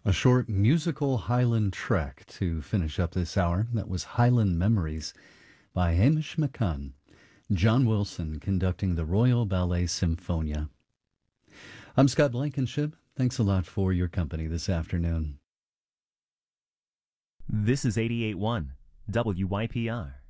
A short musical Highland trek to finish up this hour. That was Highland Memories by Hamish McCunn. John Wilson conducting the Royal Ballet Symphonia. I'm Scott Blankenship. Thanks a lot for your company this afternoon. This is 88.1 WYPR.